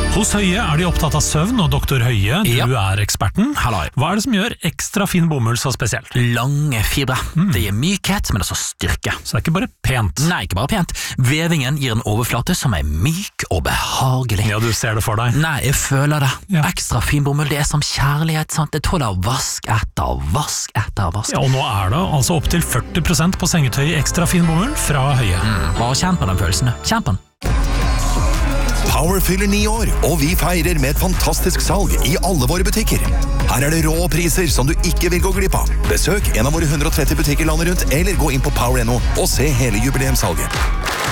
Hos Høie de opptatt av søvn, og Dr. Høie, du eksperten. Halloi. Hva det som gjør ekstra fin bomull så spesielt? Lange fibre. Det gir mykhet, men også styrke. Så det ikke bare pent? Nei, ikke bare pent. Vevingen gir en overflate som myk og behagelig. Ja, du ser det for deg. Nei, jeg føler det. Ja. Ekstra fin bomull, det som kjærlighet, sant? Det tåler vask etter vask etter vask. Ja, og nå det altså opp til 40% på sengetøy i ekstra fin bomull fra Høie. Bare kjenn på den følelsen. Kjenn på den. Power fyller 9 år, og vi feirer med et fantastisk salg i alle våre butikker. Her det rå priser som du ikke vil gå glipp av. Besøk en av våre 130 butikker landet rundt, eller gå inn på Power.no og se hele jubileumssalget.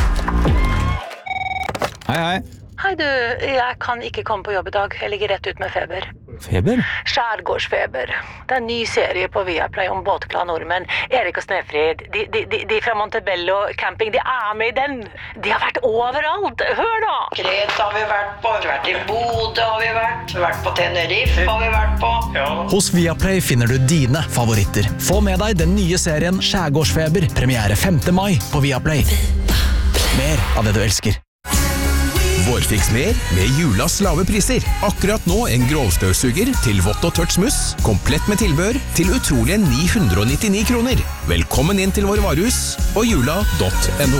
Hei. Hei du, jeg kan ikke komme på jobb i dag. Jeg ligger rett ut med feber. Feber? Skjærgårdsfeber. Det en ny serie på Viaplay om båtglade nordmenn. Erik og Snefrid, de fra Montebello camping, de med i den. De har vært overalt. Hør da! Kreta har vi vært på, vi har vært i Bodø har vi vært på Tenerife har vi vært på. Hos Viaplay finner du dine favoritter. Få med deg den nye serien Skjærgårdsfeber, premiere 5. mai på Viaplay. Mer av det du elsker. Vårfiks mer med Julas lave priser. Akkurat nå en grovstøvsuger til vått og tørt smuss, komplett med tilbør til utrolige 999 kroner. Velkommen inn til vår varehus og jula.no.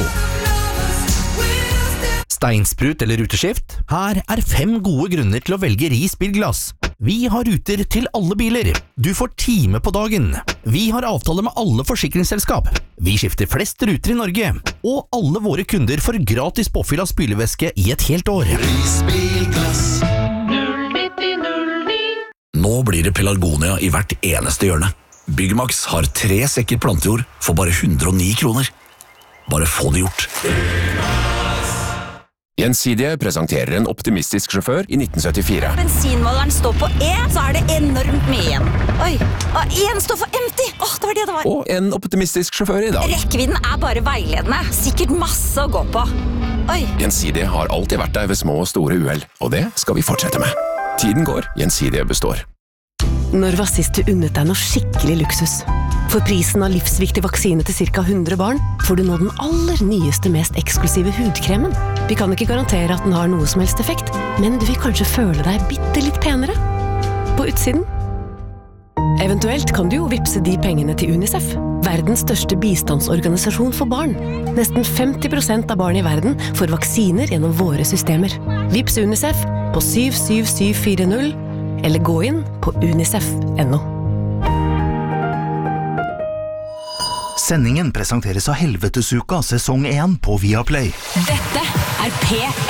Steinsprut eller ruteskift? Her 5 gode grunner til å velge Ris bilglass. Vi har ruter til alle biler. Du får time på dagen. Vi har avtale med alle forsikringsselskap. Vi skifter flest ruter i Norge. Og alle våre kunder får gratis påfyll av spylevæske i et helt år. Ris bilglass 09009. Nå blir det pelargonia i hvert eneste hjørne. Byggmax har 3 sekker plantejord for bare 109 kroner. Bare få det gjort. Gjensidige presenterer en optimistisk sjåfør i 1974. Bensinmåleren står på E, så det enormt mye igjen. Oi, og en står for empty. Det var det var. Og en optimistisk sjåfør i dag. Rekkevidden bare veiledende. Sikkert masse å gå på. Oi. Gjensidige har alltid vært der ved små og store uhell, og det skal vi fortsette med. Tiden går, Gjensidige består. Når var sist du unnet deg noe skikkelig luksus? For prisen av livsviktig vaksine til ca. 100 barn får du nå den aller nyeste, mest eksklusive hudkremen. Vi kan ikke garantere at den har noe som helst effekt, men du vil kanskje føle deg bitte litt penere på utsiden. Eventuelt kan du jo vipse de pengene til UNICEF, verdens største bistandsorganisasjon for barn. Nesten 50% av barn i verden får vaksiner gjennom våre systemer. Vips UNICEF på 77740, eller gå inn på unicef.no. Sendingen presenteres av Helvetesuka sesong 1 på Viaplay. Dette P